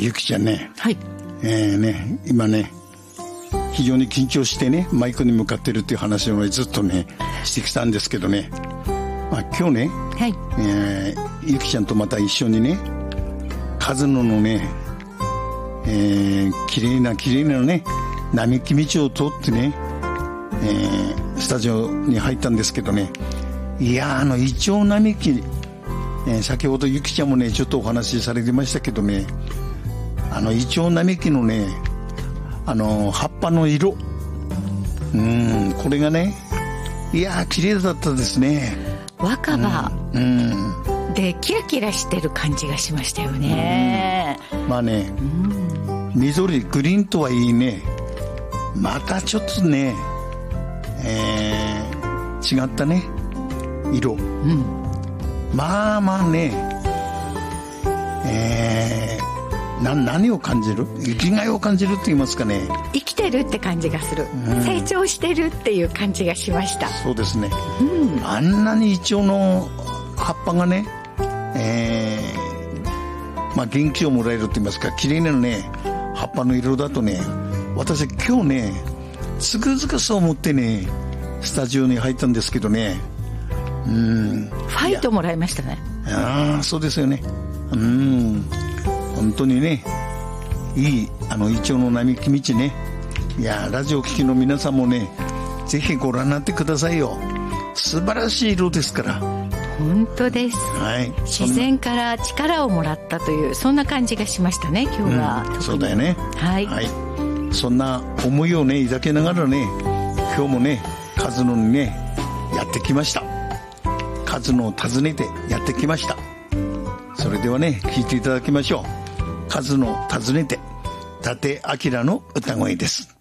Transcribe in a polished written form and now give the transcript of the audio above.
ゆきちゃんね、 はい。 今ね、非常に緊張してね、マイクに向かってるっていう話をずっとね、してきたんですけどね、今日ね、 はい。 ゆきちゃんとまた一緒にね、カズノのね、綺麗なね、並木道を通ってね、スタジオに入ったんですけどね、いやイチョウ並木、先ほどゆきちゃんもねちょっとお話しされてましたけどね、イチョウ並木のね葉っぱの色、これがね、いや綺麗だったですね。 若葉でキラキラしてる感じがしましたよね。 まあね、緑グリーンとはいいね、またちょっとね、違ったね色、まあね、何を感じる、生きがいを感じるって言いますかね、 生きてるって感じがする、成長してるっていう感じがしました。 そうですね、あんなにイチョウの葉っぱがね、元気をもらえるって言いますか、綺麗なね葉っぱの色だとね、私今日ねつくづくそう思ってねスタジオに入ったんですけどね、 ファイトもらいましたね。 そうですよね。本当にね、いいイチョウの並木道ね、いやラジオ聴きの皆さんもねぜひご覧になってくださいよ。素晴らしい色ですから。 本当です、 はい、 自然から力をもらったというそんな感じがしましたね今日は、 そうだよね、 はい、 そんな思いをね抱きながらね、今日もねカズノにねやってきました。カズノを訪ねてやってきました。それではね聞いていただきましょう。カズノを訪ねて、伊達明の歌声です。